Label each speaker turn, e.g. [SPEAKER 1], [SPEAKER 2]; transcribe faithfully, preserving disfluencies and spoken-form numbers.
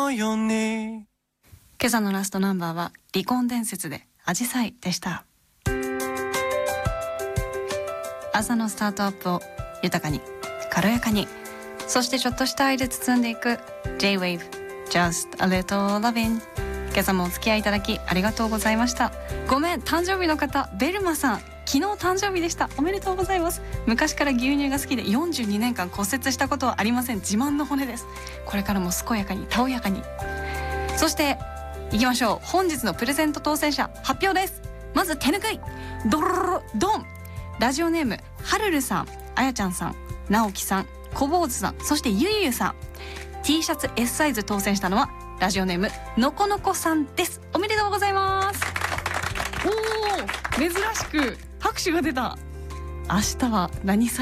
[SPEAKER 1] のように。
[SPEAKER 2] 今朝のラストナンバーは離婚伝説でアジサイでした。朝のスタートアップを豊かに軽やかに、そしてちょっとした愛で包んでいく J-Wave Just a Little Lovin'。 今朝もお付き合いいただきありがとうございました。ごめん、誕生日の方ベルマさん、昨日誕生日でした。おめでとうございます。昔から牛乳が好きでよんじゅうにねんかん骨折したことはありません。自慢の骨です。これからも健やかにたおやかに。そしていきましょう。本日のプレゼント当選者発表です。まず手ぬくいドロロロドン。ラジオネームはるるさん、あやちゃんさん、なおきさん、こぼうずさん、そしてゆゆゆさん。 T シャツ S サイズ当選したのはラジオネームのこのこさんです。おめでとうございます。おー、珍しく拍手が出た。明日は何サイズ